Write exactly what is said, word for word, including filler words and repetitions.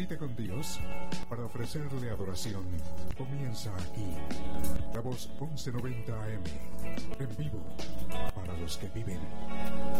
cita con Dios para ofrecerle adoración comienza aquí. La Voz once noventa A M, en vivo para los que viven.